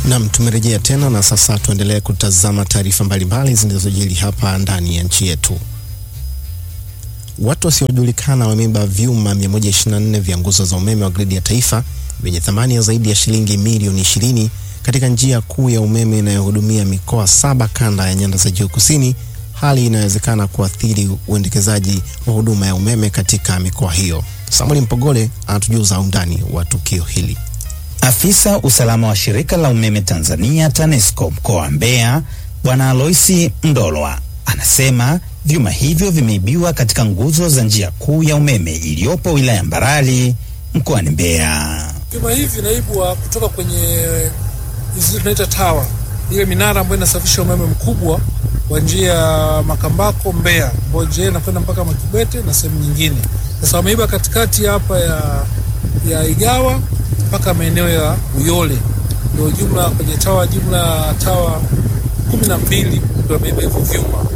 Naam, tumerejea tena na sasa tuendelee kutazama taarifa mbalimbali zinazojiri hapa ndani ya nchi yetu. Watu wasiojulikana wameiba vyuma 124 vya nguzo za umeme wa gridi ya taifa vyenye thamani ya zaidi ya shilingi milioni 20 katika njia kuu ya umeme inayohudumia mikoa 7 kanda ya nyanda za juu kusini, hali inawezekana kuathiri uendekezaji wa huduma ya umeme katika mikoa hiyo. Samuel Mpogole anatujuza undani wa tukio hili. Afisa usalama wa shirika la umeme Tanzania TANESCO mkoa wa Mbeya, Bwana Aloisi Ndolwa, anasema vyuma hivyo vimeibiwa katika nguzo za njia kuu ya umeme iliyopo wilaya Mbarali mkoani Mbeya. Vyuma hivi vinaibwa kutoka kwenye hizi tunaita tower, ile minara ambayo inasafisha umeme mkubwa kwa njia ya Makambako Mbeya, Mboje na kwenda mpaka Makibete na sehemu nyingine. Sasa wameiba katikati hapa ya Igawa mpaka maeneo ya Uyole. Ndio jumla kwenye tower, jumla tower 12 ndio wameiba hivyo vyuma.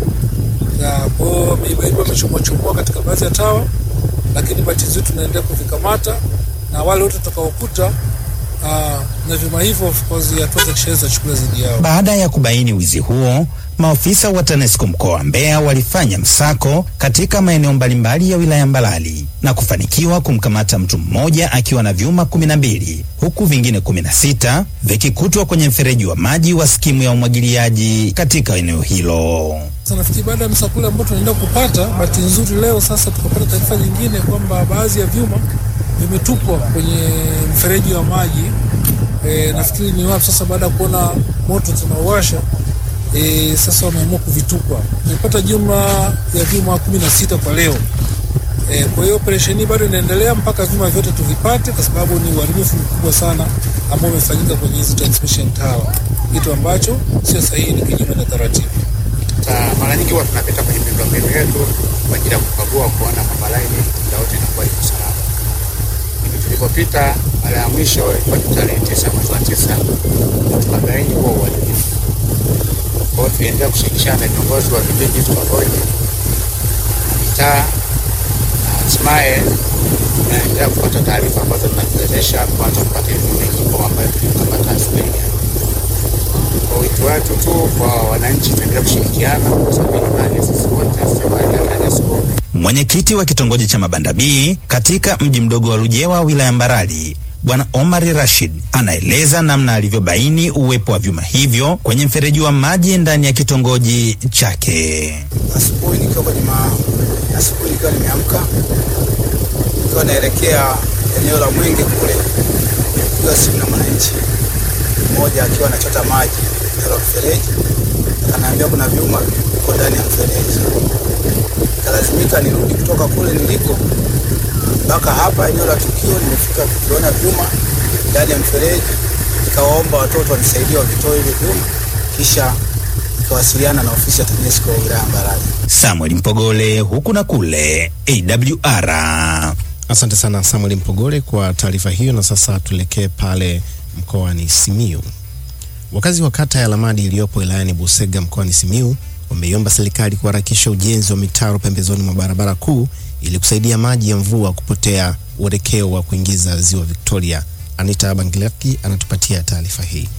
Kwa wameiba wamechomwa katika baadhi ya tower, lakini bahati nzuri tunaendelea kuvikamata na wale wote tutakaokuta na vyuma hivyo of course yatuweza kisheria chukua zidi yao. Baada ya kubaini wizi huo, maofisa wa TANESCO mkoa wa Mbeya walifanya msako katika maeneo mbalimbali ya wilaya Mbalali na kufanikiwa kumkamata mtu mmoja akiwa na vyuma 12 huku vingine 16 vikikutwa kwenye mfereji wa maji wa skimu ya umwagiliaji katika eneo hilo. Sasa nafikiri baada ya msako ambao tunaenda kupata, bahati nzuri leo sasa tukapata taarifa nyingine kwamba baadhi ya vyuma vimetupwa kwenye mfereji wa maji. Nafikiri ni wapi sasa, baada ya kuona moto tunawasha, sasa wameamua kuvitupa. Tumepata jumla ya vyuma 16 kwa leo. Kwa hiyo operesheni bado inaendelea mpaka vyuma vyote tuvipate, kwa sababu ni uharibifu mkubwa sana ambao umefanyika kwenye hizo transmission tower, kitu ambacho sio sahihi, ni kinyume na taratibu. Mara nyingi huwa tunapita kwenye miundombinu yetu kwa ajili ya kukagua kuona kwamba laini muda wote inakuwa iko salama. Tulipopita mara ya mwisho ilikuwa tarehe 9 mwezi wa 9, tukabaini huo uharibifu. Kwa hiyo tuliendelea kushirikiana na viongozi wa vijiji tukahoji mitaa, na hatimaye tunaendelea kupata taarifa ambazo tunatuwezesha kuanza kupata information ambayo tulipata asubuhi. Kwa wito wetu tu kwa wananchi tuendelee kushirikiana kwa sababu ni sisi wote TANESCO. Mwenyekiti wa kitongoji cha Mabanda B katika mji mdogo wa Lujewa wilaya Mbarali, Bwana Omar Rashid, anaeleza namna alivyobaini uwepo wa vyuma hivyo kwenye mfereji wa maji ndani ya kitongoji chake. Asubuhi nikiwa nimeamka, nikiwa naelekea eneo la Mwenge kule, kwa simu na mwananchi mmoja akiwa anachota maji kwa mfereji, ananiambia kuna vyuma viko ndani ya mfereji. Kalazimika nirudi kutoka kule niliko mpaka hapa eneo la tukio. Nimefika kuona vyuma ndani ya mfereji, nikawaomba watoto wanisaidie wakitoa ile vyuma, kisha nikawasiliana na ofisi ya TANESCO wilaya Mbarali. Samuel Mpogole, huku na kule, AWR. Asante sana Samuel Mpogole kwa taarifa hiyo, na sasa tulekee pale mkoani Simiyu. Wakazi wa kata ya Lamadi iliyopo wilayani Busega mkoani Simiyu wameiomba serikali kuharakisha ujenzi wa mitaro pembezoni mwa barabara kuu ili kusaidia maji ya mvua kupotea uelekeo wa kuingiza ziwa Victoria. Anita Bangilaki anatupatia taarifa hii.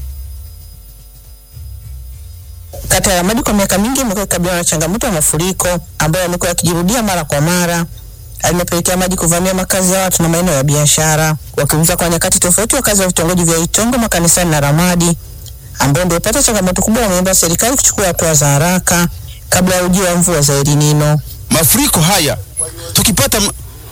Kata ya Lamadi kwa miaka mingi imekuwa ikabiliana na changamoto ya mafuriko ambayo yamekuwa yakijirudia mara kwa mara. Alimepelekea maji kuvamia makazi ya watu na maeneo ya biashara. Wakiuza kwa nyakati tofauti, wakazi wa vitongoji vya Itongo, Makanisani na Ramadi ambao ndio pata changamoto kubwa, wameomba serikali kuchukua hatua za haraka kabla ya ujio wa mvua za El Nino. Mafuriko haya tukipata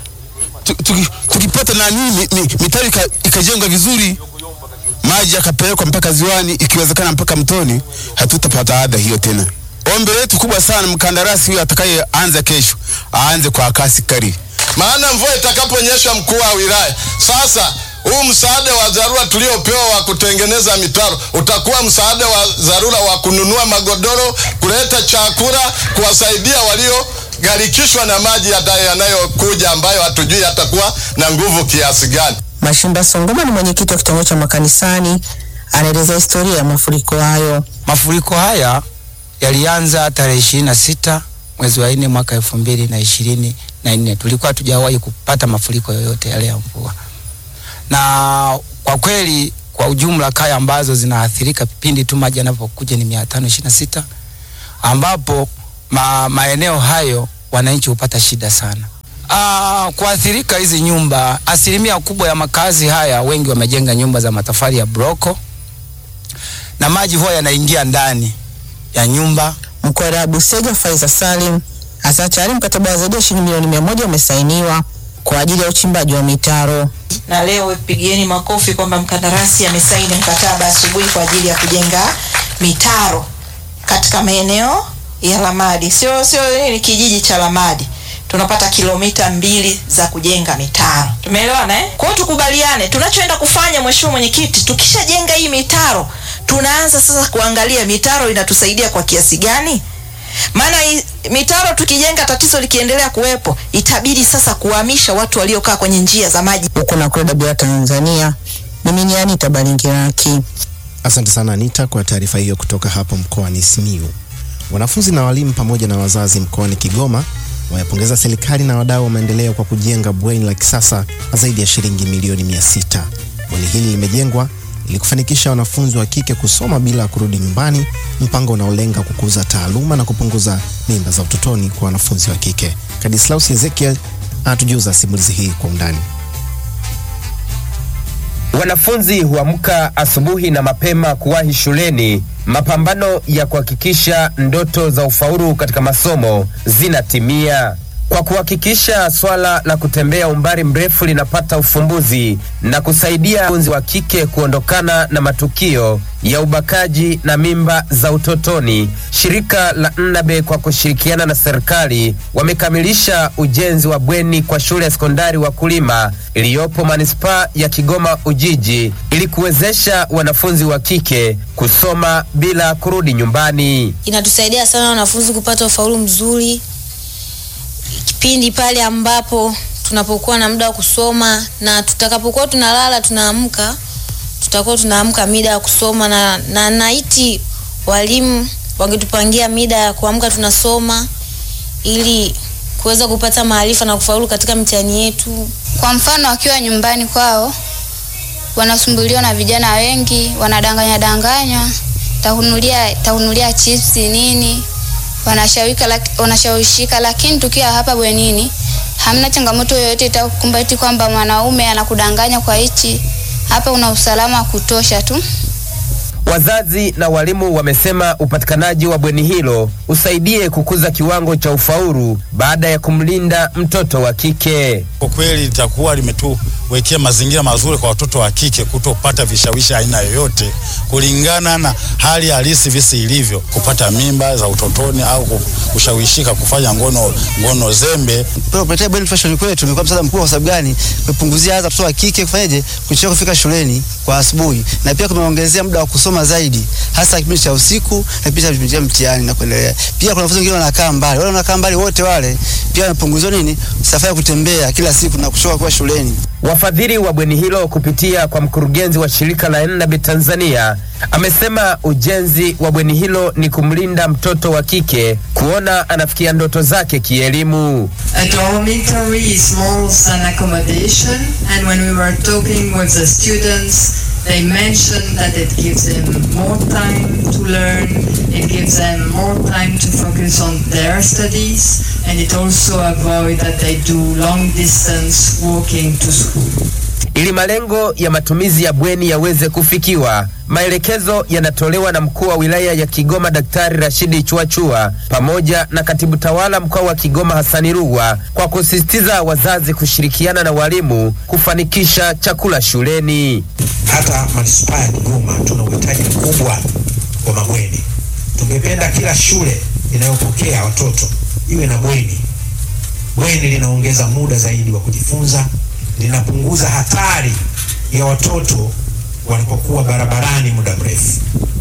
na nini mitaro ikajengwa vizuri, maji yakapelekwa mpaka ziwani, ikiwezekana mpaka mtoni, hatutapata adha hiyo tena. Ombi letu kubwa sana, mkandarasi huyu atakayeanza kesho aanze kwa kasi kari, maana mvua itakaponyesha, mkuu wa wilaya, sasa huu msaada wa dharura tuliopewa wa kutengeneza mitaro utakuwa msaada wa dharura wa kununua magodoro, kuleta chakula, kuwasaidia walio garikishwa na maji yanayokuja ambayo hatujui yatakuwa na nguvu kiasi gani. Mashimba Songoma ni mwenyekiti wa kitongoji cha Makanisani, anaeleza historia ya mafuriko hayo. Mafuriko haya yalianza tarehe 26 mwezi wa 4 mwaka 2024. Tulikuwa tujawahi kupata mafuriko yoyote yale ya mvua. Na kwa kweli kwa kwa ujumla kaya ambazo zinaathirika pindi tu maji yanapokuja ni 526, ambapo maeneo hayo wananchi hupata shida sana. Kuathirika hizi nyumba, asilimia kubwa ya makazi haya wengi wamejenga nyumba za matofali ya broko na maji huwa yanaingia ndani ya nyumba. Mkuu wa Busega Faiza Salim hasa tayari mkataba wa zaidi ya shilingi milioni 100 umesainiwa kwa ajili ya uchimbaji wa mitaro. Na leo pigieni makofi kwamba mkandarasi amesaini mkataba asubuhi kwa ajili ya kujenga mitaro katika maeneo ya Lamadi. Sio ni kijiji cha Lamadi. Tunapata kilomita 2 za kujenga mitaro. Tumeelewana eh? Kwa hiyo tukubaliane, tunachoenda kufanya mheshimiwa mwenyekiti, tukishajenga hii mitaro, tunaanza sasa kuangalia mitaro inatusaidia kwa kiasi gani? Maana mitaro tukijenga, tatizo likiendelea kuwepo, itabidi sasa kuhamisha watu waliokaa kwenye njia za maji. Huko na kwenda bila Tanzania. Mimi ni Anita Balingiraki. Asante sana Anita kwa taarifa hiyo kutoka hapo mkoani Simiyu. Wanafunzi na walimu pamoja na wazazi mkoani Kigoma wamepongeza serikali na wadau wa maendeleo kwa kujenga bweni la kisasa zaidi ya shilingi milioni 600. Bweni hili limejengwa ili kufanikisha wanafunzi wa kike kusoma bila kurudi nyumbani, mpango unaolenga kukuza taaluma na kupunguza mimba za utotoni kwa wanafunzi wa kike. Kadislaus Ezekiel anatujuza simulizi hii kwa undani. Wanafunzi huamka asubuhi na mapema kuwahi shuleni, mapambano ya kuhakikisha ndoto za ufaulu katika masomo zinatimia. Kwa kuhakikisha swala la kutembea umbali mrefu linapata ufumbuzi na kusaidia wanafunzi wa kike kuondokana na matukio ya ubakaji na mimba za utotoni, shirika la Nnabe kwa kushirikiana na serikali wamekamilisha ujenzi wa bweni kwa shule ya sekondari Wakulima iliyopo manispaa ya Kigoma Ujiji ili kuwezesha wanafunzi wa kike kusoma bila kurudi nyumbani. Inatusaidia sana wanafunzi kupata ufaulu mzuri kipindi pale ambapo tunapokuwa na muda wa kusoma, na tutakapokuwa tunalala tunaamka, tutakuwa tunaamka mida ya kusoma, na naiti walimu wangetupangia mida ya kuamka tunasoma ili kuweza kupata maarifa na kufaulu katika mtihani yetu. Kwa mfano wakiwa nyumbani kwao wanasumbuliwa na vijana wengi, wanadanganywa, tahunulia chips nini, wanashawishika, lakini tukiwa hapa bwenini hamna changamoto yoyote itakukumba eti kwamba mwanaume anakudanganya kwa hichi. Hapa una usalama kutosha tu. Wazazi na walimu wamesema upatikanaji wa bweni hilo usaidie kukuza kiwango cha ufaulu baada ya kumlinda mtoto wa kike. Kwa kweli litakuwa limetuwekea mazingira mazuri kwa watoto wa kike kutopata vishawishi aina yoyote kulingana na hali halisi visi ilivyo, kupata mimba za utotoni au kushawishika kufanya ngono zembe. Kupitia bweni fashion kwetu tumekuwa msaada mkubwa. Kwa sababu gani? Kupunguzia hata watoto wa kike kufanyaje kuchelewa kufika shuleni kwa asubuhi, na pia kumeongezea muda wa kusoma zaidi, hasa kipindi cha usiku na pia kipindi cha mtihani na kuendelea. Pia kuna wanafunzi wengine wanakaa mbali, wale wanakaa mbali wote wale pia wanapunguzwa safari ya kutembea kila siku na kushoka kwa shuleni. Wafadhili wa bweni hilo kupitia kwa mkurugenzi wa shirika la Nnabe Tanzania amesema ujenzi wa bweni hilo ni kumlinda mtoto wa kike kuona anafikia ndoto zake kielimu. A dormitory is more than accommodation, and when we were talking with the students, they mentioned that it gives them more time to learn, it gives them more time to focus on their studies, and it also avoids that they do long distance walking to school. Ili malengo ya matumizi ya bweni yaweze kufikiwa, maelekezo yanatolewa na mkuu wa wilaya ya Kigoma Daktari Rashidi Chuachua pamoja na katibu tawala mkoa wa Kigoma Hasani Rugwa kwa kusisitiza wazazi kushirikiana na walimu kufanikisha chakula shuleni. Hata manispaa ya Kigoma tuna uhitaji mkubwa wa mabweni. Tungependa kila shule inayopokea watoto iwe na bweni. Bweni linaongeza muda zaidi wa kujifunza, linapunguza hatari ya watoto wanapokuwa barabarani muda mrefu.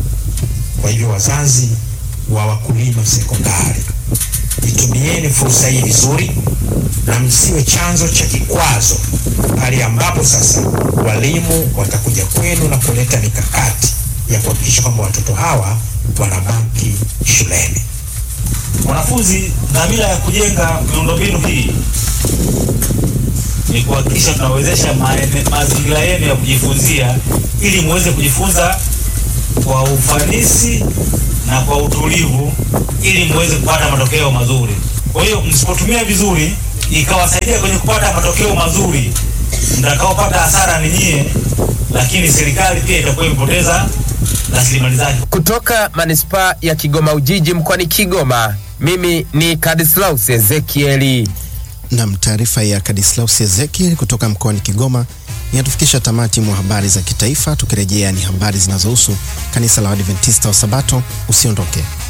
Kwa hivyo wazazi wa Wakulima sekondari, itumieni fursa hii vizuri na msiwe chanzo cha kikwazo pale ambapo sasa walimu watakuja kwenu na kuleta mikakati ya kuhakikisha kwamba watoto hawa wanabaki shuleni. Wanafunzi, dhamira ya kujenga miundombinu hii ni kuhakikisha tunawezesha mazingira yenu ya kujifunzia ili muweze kujifunza kwa ufanisi na kwa utulivu ili muweze kupata matokeo mazuri. Kwa hiyo msipotumia vizuri ikawasaidia kwenye kupata matokeo mazuri, mtakaopata hasara ni nyie, lakini serikali pia itakuwa imepoteza rasilimali zake. Kutoka manispaa ya Kigoma Ujiji mkoani Kigoma, mimi ni Kadislaus Ezekieli. Na taarifa ya Kadislaus Ezekieli kutoka mkoani Kigoma inatufikisha tamati mwa habari za kitaifa. Tukirejea ni habari zinazohusu kanisa la Waadventista wa Sabato. Usiondoke.